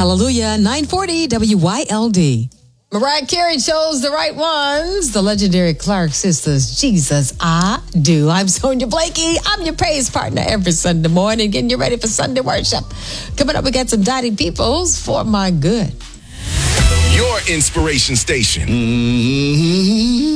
Hallelujah, 940 WYLD. Mariah Carey chose the right ones. The legendary Clark sisters, Jesus, I Do. I'm Sonia Blakey. I'm your praise partner every Sunday morning, getting you ready for Sunday worship. Coming up, we got some Dottie Peoples for my good. Your inspiration station.